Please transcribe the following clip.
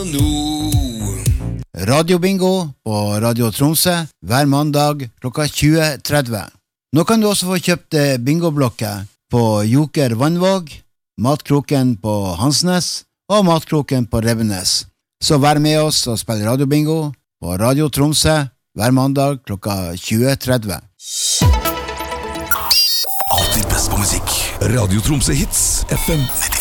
Radiobingo på Radio Tromsø hver mandag klokka 20.30. Nå kan du også få kjøpt bingoblokker på Joker Vannvåg, Matkroken på Hansnes og Matkroken på Revenes. Så vær med oss og spill radiobingo på Radio Tromsø hver mandag klokka 20.30. Alltid best på musikk. Radio Tromsø Hits FM 95.